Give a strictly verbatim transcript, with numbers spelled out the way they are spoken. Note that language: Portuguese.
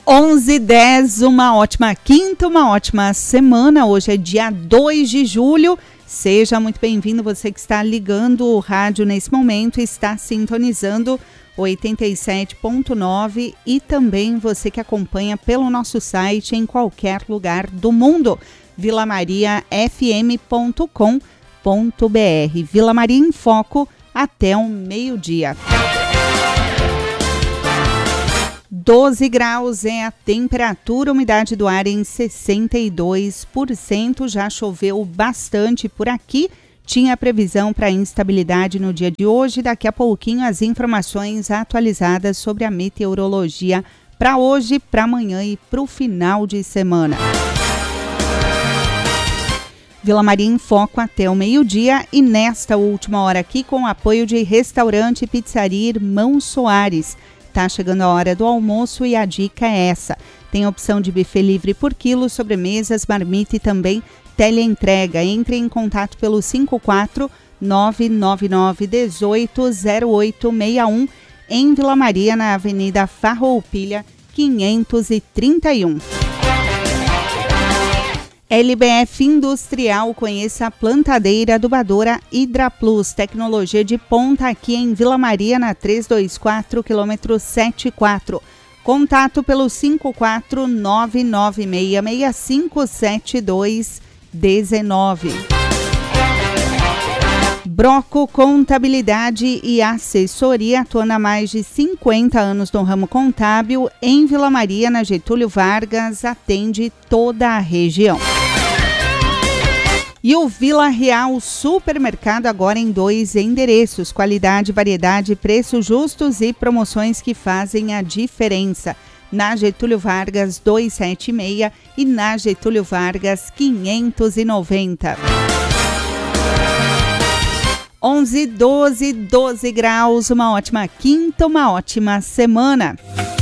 onze e dez, uma ótima quinta, uma ótima semana. Hoje é dia dois de julho. Seja muito bem-vindo, você que está ligando o rádio nesse momento, está sintonizando oitenta e sete ponto nove e também você que acompanha pelo nosso site em qualquer lugar do mundo, vila maria f m ponto com ponto b r. Vila Maria em Foco até o meio-dia. doze graus é a temperatura, umidade do ar em sessenta e dois por cento. Já choveu bastante por aqui. Tinha previsão para instabilidade no dia de hoje. Daqui a pouquinho as informações atualizadas sobre a meteorologia para hoje, para amanhã e para o final de semana. Vila Maria em Foco até o meio-dia e nesta última hora aqui com o apoio de restaurante e pizzaria Irmão Soares. Tá chegando a hora do almoço e a dica é essa. Tem opção de buffet livre por quilo, sobremesas, marmita e também teleentrega. Entre em contato pelo cinco quatro nove nove nove um oito zero oito seis um em Vila Maria, na Avenida Farroupilha quinhentos e trinta e um. L B F Industrial, conheça a plantadeira adubadora Hidraplus, tecnologia de ponta aqui em Vila Maria, na trezentos e vinte e quatro, quilômetro setenta e quatro. Contato pelo cinco quatro nove nove seis seis cinco sete dois um nove. Broco Contabilidade e Assessoria, atua há mais de cinquenta anos no ramo contábil em Vila Maria, na Getúlio Vargas, atende toda a região. E o Vila Real Supermercado agora em dois endereços, qualidade, variedade, preços justos e promoções que fazem a diferença. Na Getúlio Vargas duzentos e setenta e seis e na Getúlio Vargas quinhentos e noventa. onze, doze, doze graus, uma ótima quinta, uma ótima semana.